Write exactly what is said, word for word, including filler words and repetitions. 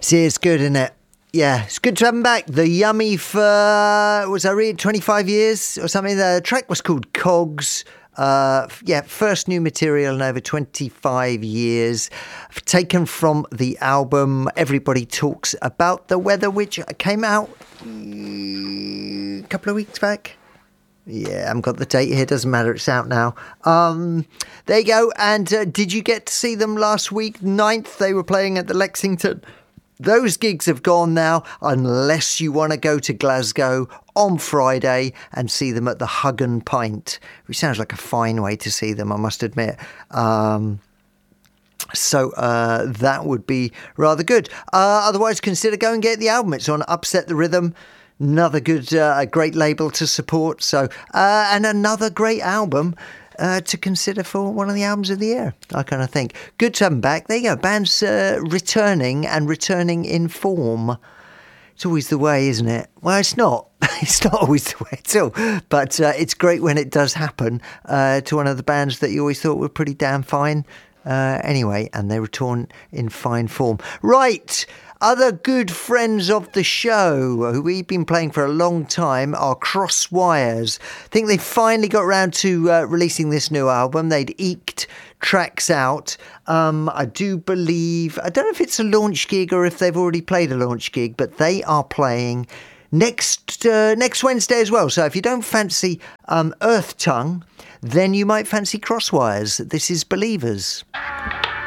See, it's good, isn't it? Yeah, it's good to have them back. The Yummy for, was I reading, twenty-five years or something? The track was called Cogs. Uh, yeah, first new material in over twenty-five years. Taken from the album Everybody Talks About the Weather, which came out mm, a couple of weeks back. Yeah, I haven't got the date here. Doesn't matter. It's out now. Um, there you go. And uh, did you get to see them last week? ninth, they were playing at the Lexington. Those gigs have gone now, unless you want to go to Glasgow on Friday and see them at the Hug and Pint, which sounds like a fine way to see them, I must admit. Um, so uh, that would be rather good. Uh, otherwise, consider going and get the album. It's on Upset the Rhythm. Another good, uh, great label to support. So, uh, and another great album uh, to consider for one of the albums of the year, I kind of think. Good to have them back. There you go. Bands uh, returning and returning in form. It's always the way, isn't it? Well, it's not. It's not always the way at all. But uh, it's great when it does happen uh, to one of the bands that you always thought were pretty damn fine. Uh, anyway, and they return in fine form. Right. Other good friends of the show who we've been playing for a long time are Crosswires. I think they finally got around to uh, releasing this new album. They'd eked tracks out. Um, I do believe, I don't know if it's a launch gig or if they've already played a launch gig, but they are playing next uh, next Wednesday as well. So if you don't fancy um, Earth Tongue, then you might fancy Crosswires. This is Believers.